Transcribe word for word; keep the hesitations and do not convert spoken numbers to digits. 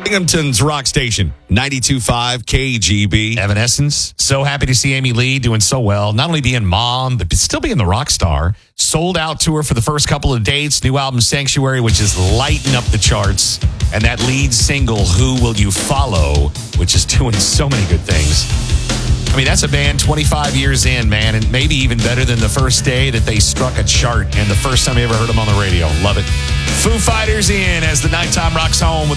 Binghamton's Rock Station, ninety-two point five K G B. Evanescence. So happy to see Amy Lee doing so well. Not only being mom, but still being the rock star. Sold out tour for the first couple of dates. New album, Sanctuary, which is lighting up the charts. And that lead single, Who Will You Follow, which is doing so many good things. I mean, that's a band twenty-five years in, man, and maybe even better than the first day that they struck a chart and the first time I ever heard them on the radio. Love it. Foo Fighters in as the nighttime rocks home with